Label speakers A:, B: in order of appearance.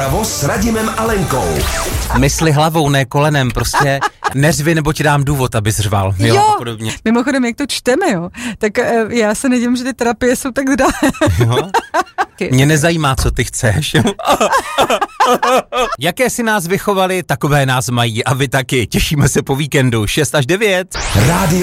A: Pravo s Radimem a Lenkou.
B: Mysli hlavou, ne kolenem, prostě neřvi, nebo ti dám důvod, abys řval. Jo, a podobně.
C: Mimochodem, jak to čteme, jo, tak já se nedivím, že ty terapie jsou tak drahé.
B: Jo? Mě nezajímá, co ty chceš. Jaké si nás vychovali, takové nás mají a vy taky. Těšíme se po víkendu 6 až 9.
A: Rádio